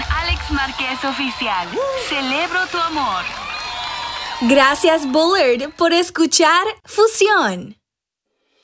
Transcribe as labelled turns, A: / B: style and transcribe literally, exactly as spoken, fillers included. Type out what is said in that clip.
A: Alex Márquez Oficial. Celebro tu amor.
B: Gracias, Bullard, por escuchar Fusión.